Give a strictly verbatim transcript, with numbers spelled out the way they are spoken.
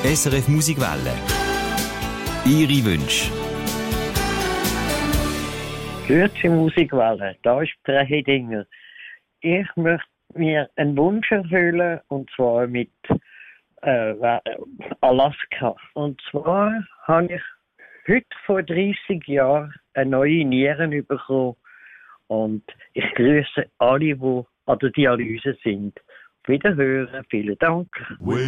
S R F Musikwelle. Ihre Wünsche. Grüezi Musikwelle, da ist Frau Hedinger. Ich möchte mir einen Wunsch erfüllen, und zwar mit äh, Alaska. Und zwar habe ich heute vor dreißig Jahren eine neue Nieren bekommen. Und ich grüße alle, die an der Dialyse sind. Auf Wiederhören, vielen Dank.